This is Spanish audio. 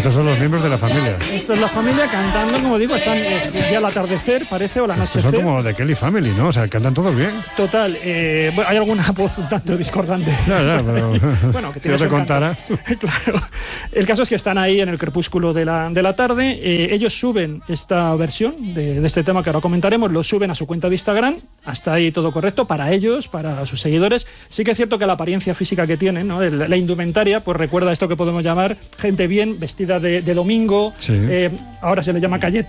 Estos son los miembros de la familia. Esta es la familia cantando, como digo, están ya al atardecer, parece, o al anochecer. Estos son como de Kelly Family, ¿no? O sea, cantan todos bien. Total, bueno, hay alguna voz un tanto discordante. Ya, pero bueno, que si yo te contara. Claro. El caso es que están ahí en el crepúsculo de la tarde. Ellos suben esta versión de este tema que ahora comentaremos, lo suben a su cuenta de Instagram. Hasta ahí todo correcto para ellos, para sus seguidores. Sí que es cierto que la apariencia física que tienen, ¿no? La indumentaria, pues recuerda esto que podemos llamar gente bien, vestida de domingo. Sí. Ahora se le llama calle